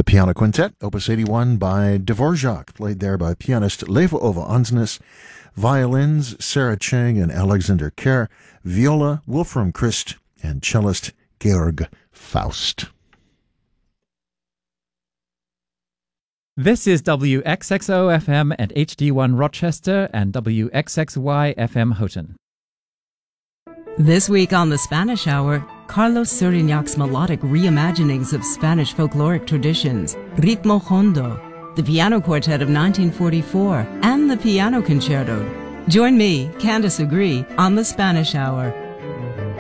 Piano Quintet, Opus 81 by Dvorak, played there by pianist Leva Ova Ansnes, violins Sarah Cheng and Alexander Kerr, viola Wolfram Christ, and cellist Georg Faust. This is WXXO FM at HD1 Rochester and WXXY FM Houghton. This week on the Spanish Hour, Carlos Surignac's melodic reimaginings of Spanish folkloric traditions, Ritmo Hondo, the Piano Quartet of 1944, and the Piano Concerto. Join me, Candice Agree, on the Spanish Hour.